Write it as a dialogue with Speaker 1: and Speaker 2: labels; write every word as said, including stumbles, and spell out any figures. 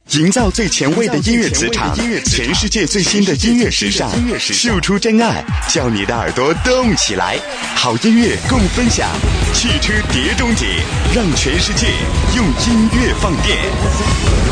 Speaker 1: 营造最前卫的音乐磁场，全世界最新的音乐时尚，秀出真爱，叫你的耳朵动起来。好音乐共分享，汽车碟中谍，让全世界用音乐放电。